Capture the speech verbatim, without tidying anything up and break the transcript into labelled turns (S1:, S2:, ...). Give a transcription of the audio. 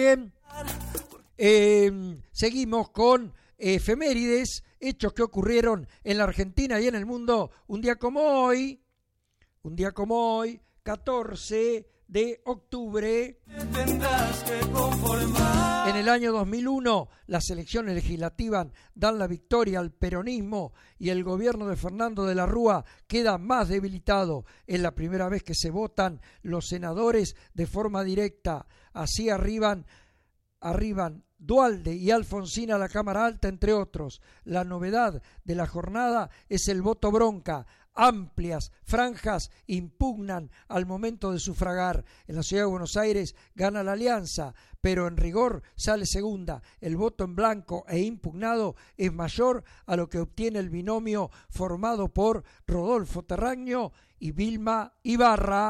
S1: Bien, eh, seguimos con efemérides, hechos que ocurrieron en la Argentina y en el mundo. Un día como hoy, un día como hoy, catorce de octubre, en el año dos mil uno, las elecciones legislativas dan la victoria al peronismo y el gobierno de Fernando de la Rúa queda más debilitado. Es la primera vez que se votan los senadores de forma directa. Así arriban, arriban Duhalde y Alfonsín a la Cámara Alta, entre otros. La novedad de la jornada es el voto bronca. Amplias franjas impugnan al momento de sufragar. En la ciudad de Buenos Aires gana la Alianza, pero en rigor sale segunda. El voto en blanco e impugnado es mayor a lo que obtiene el binomio formado por Rodolfo Terragno y Vilma Ibarra.